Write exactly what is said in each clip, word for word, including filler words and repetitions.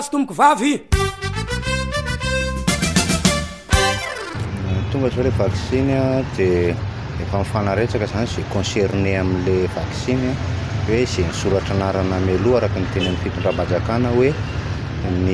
tomboko vavy tonga zao le vaccine dia efa mifanaretsaka zany zay concerné amin'le vaccine hoe zay nisoratra anarana mialoha araka ny teny amin'ny fitondram-panjakana hoe ny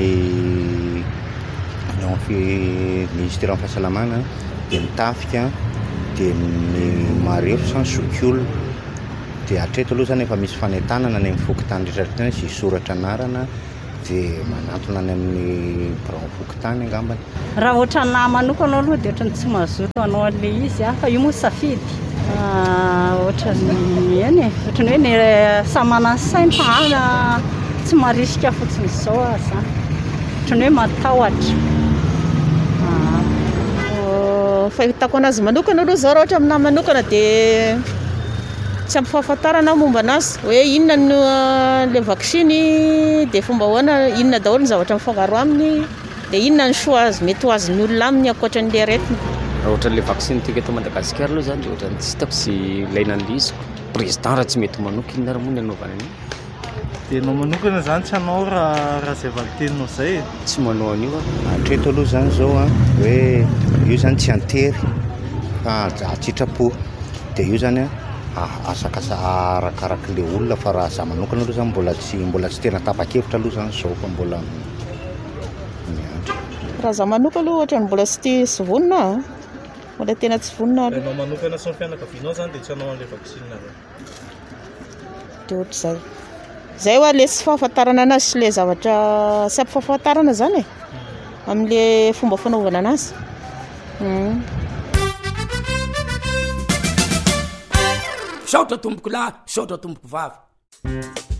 ministère amin'ny fahasalamana dia mitafika dia ny marefo sans sokiolona dia hatreto aloha zany efa misy fanentanana ny mifokotany rehetrarehetra zay soratra anarana dia manantona any amin'ny birao fokotany angambany. Raha ohatra nahy manokana aloha dia ohatrany tsy mazoto anao an'le izy a fa io moa safidy ohatrany eny e ohatrany hoe ny samy manana sainy fa ana tsy marisika fotsiny izao a zany ohatrany hoe matahotra. Fahitako anazy manokana aloha zao raha ohatra aminahy manokana dia tsy ampy fahafantarana momba anazy hoe inona no le vaccine dia fomba hoana inona daholo ny zavatra mifangaro aminy dia inona ny soa azy mety ho azon'ny olona aminy ankoatran'le aretina. Raha ohatran'le vaccine tika eto Madagasikara aloha zany dia ohatran'ny tsy hitako sy ilaina an'iziko président raha tsy mety manoka inona raha moa ny anaovana an'iny. Dia anao manokana zany tsy anao raha raha izay valitenao izay tsy manao an'io hatreto aloha zany zao a hoe io zany tsy antery fa atsitrapo dia io zany a asakasa arakarak'le olona fa raha za manokana aloha zany mbola tsy mbola tsy tena tapa-kevitra aloha zany zao fa mbola miandry. Raha za manoka aloha ohatrany mbola tsy tia sy vonina mbola tena tsy vonina. Anao manokana sy ny fianakavianao zany dia tsy anao an'le vaccine reo dia ohatr'izay zay hoa le tsy fahafantarana anazy sy le zavatra tsy ampy fahafantarana zany e amin'le fomba fanaovana anazy. Saotra tomboko lahy, saotra tomboko vavy.